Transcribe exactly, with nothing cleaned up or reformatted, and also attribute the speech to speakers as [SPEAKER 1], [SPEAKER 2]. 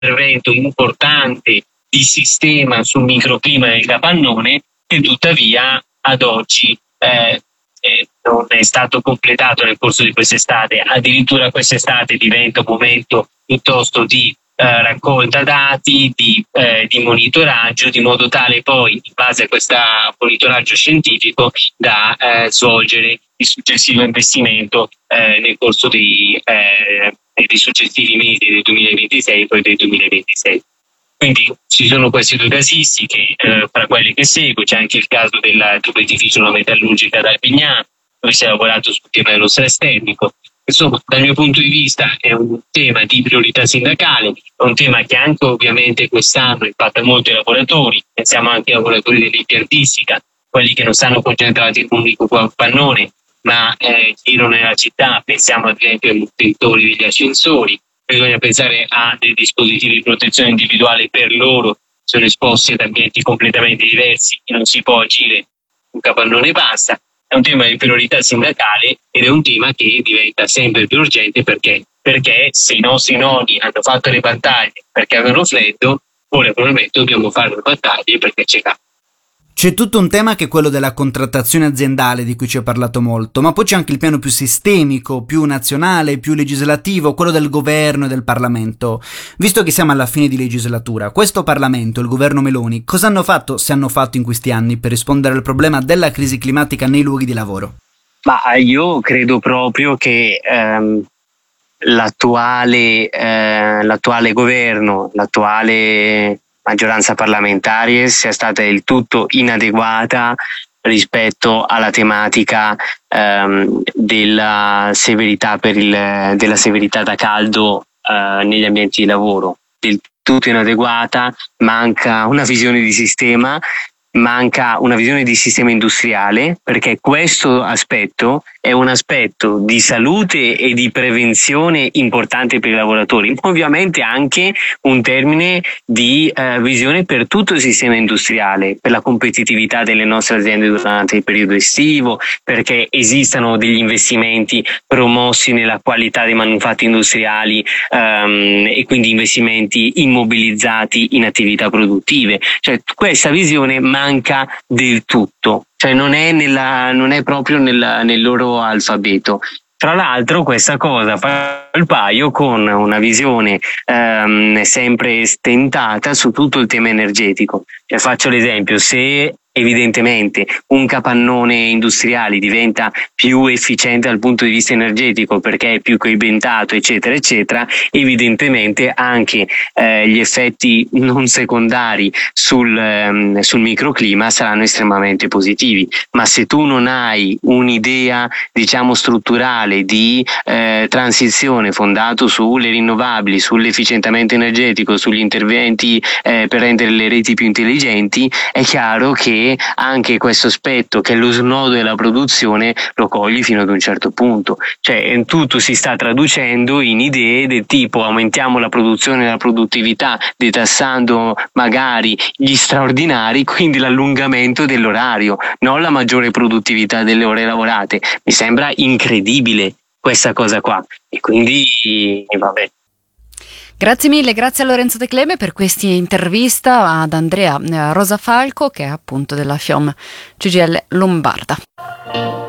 [SPEAKER 1] intervento importante di sistema sul microclima del capannone, che tuttavia ad oggi eh, eh, non è stato completato nel corso di quest'estate. Addirittura quest'estate diventa un momento piuttosto di eh, raccolta dati, di, eh, di monitoraggio, di modo tale poi, in base a questo monitoraggio scientifico, da eh, svolgere il successivo investimento eh, nel corso dei, eh, dei successivi mesi del duemilaventisei e poi del duemilaventisei. Quindi ci sono queste due casistiche, eh, fra quelle che seguo c'è anche il caso del tuboletificio metallurgica ad Albignano, dove si è lavorato sul tema dello stress termico. Insomma, dal mio punto di vista è un tema di priorità sindacale, è un tema che anche ovviamente quest'anno impatta molto i lavoratori, pensiamo anche ai lavoratori dell'impiantistica, quelli che non stanno concentrati in un unico capannone, ma eh, girano nella città, pensiamo ad esempio ai manutentori degli ascensori. Bisogna pensare a dei dispositivi di protezione individuale per loro, sono esposti ad ambienti completamente diversi e non si può agire un capannone e basta. È un tema di priorità sindacale ed è un tema che diventa sempre più urgente perché, perché se i nostri nonni hanno fatto le battaglie perché avevano freddo, ora probabilmente dobbiamo fare le battaglie perché c'è caldo.
[SPEAKER 2] C'è tutto un tema che è quello della contrattazione aziendale di cui ci ho parlato molto, ma poi c'è anche il piano più sistemico, più nazionale, più legislativo, quello del governo e del Parlamento. Visto che siamo alla fine di legislatura, questo Parlamento e il governo Meloni cosa hanno fatto, se hanno fatto in questi anni, per rispondere al problema della crisi climatica nei luoghi di lavoro?
[SPEAKER 3] Ma io credo proprio che ehm, l'attuale, eh, l'attuale governo, l'attuale maggioranza parlamentare sia stata del tutto inadeguata rispetto alla tematica ehm, della severità per il, della severità da caldo eh, negli ambienti di lavoro. Del tutto inadeguata, manca una visione di sistema, manca una visione di sistema industriale, perché questo aspetto è un aspetto di salute e di prevenzione importante per i lavoratori, ma ovviamente anche un termine di eh, visione per tutto il sistema industriale, per la competitività delle nostre aziende durante il periodo estivo, perché esistano degli investimenti promossi nella qualità dei manufatti industriali ehm, e quindi investimenti immobilizzati in attività produttive. Cioè questa visione manca del tutto. Cioè non è, nella, non è proprio nella, nel loro alfabeto. Tra l'altro questa cosa fa il paio con una visione ehm, sempre stentata su tutto il tema energetico. Cioè, faccio l'esempio, se evidentemente un capannone industriale diventa più efficiente dal punto di vista energetico perché è più coibentato eccetera eccetera, evidentemente anche eh, gli effetti non secondari sul, ehm, sul microclima saranno estremamente positivi. Ma se tu non hai un'idea diciamo strutturale di eh, transizione fondato sulle rinnovabili, sull'efficientamento energetico, sugli interventi eh, per rendere le reti più intelligenti, è chiaro che anche questo aspetto che è lo snodo della produzione lo cogli fino ad un certo punto. Cioè tutto si sta traducendo in idee del tipo aumentiamo la produzione e la produttività detassando magari gli straordinari, quindi l'allungamento dell'orario, non la maggiore produttività delle ore lavorate. Mi sembra incredibile questa cosa qua e quindi vabbè.
[SPEAKER 4] Grazie mille, grazie a Lorenzo De Cleme per questa intervista ad Andrea Rosa Falco, che è appunto della FIOM C G I L Lombarda.